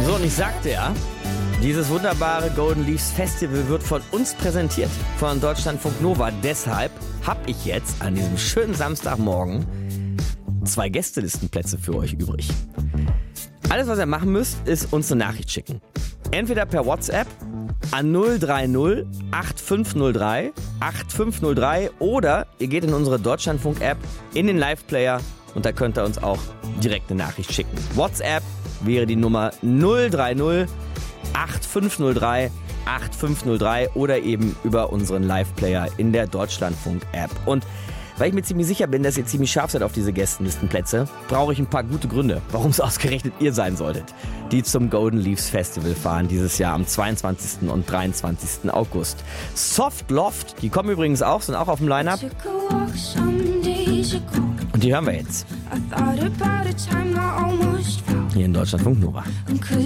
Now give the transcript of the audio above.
So, und ich sagte ja, dieses wunderbare Golden Leafs Festival wird von uns präsentiert, von Deutschlandfunk Nova. Deshalb habe ich jetzt an diesem schönen Samstagmorgen 2 Gästelistenplätze für euch übrig. Alles, was ihr machen müsst, ist uns eine Nachricht schicken. Entweder per WhatsApp an 030 8503 8503 oder ihr geht in unsere Deutschlandfunk-App in den Live-Player und da könnt ihr uns auch direkt eine Nachricht schicken. WhatsApp wäre die Nummer 030 8503 8503 oder eben über unseren Live-Player in der Deutschlandfunk-App. Und weil ich mir ziemlich sicher bin, dass ihr ziemlich scharf seid auf diese Gästenlistenplätze, brauche ich ein paar gute Gründe, warum es ausgerechnet ihr sein solltet, die zum Golden Leafs Festival fahren dieses Jahr am 22. und 23. August. Soft Loft, die kommen übrigens auch, sind auch auf dem Line-Up. Und die hören wir jetzt. Hier in Deutschlandfunk Nova.